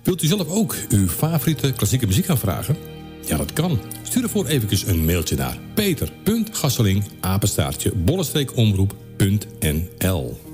Wilt u zelf ook uw favoriete klassieke muziek gaan vragen? Ja, dat kan. Stuur ervoor eventjes een mailtje naar peter.gasseling@bollestreekomroep.nl.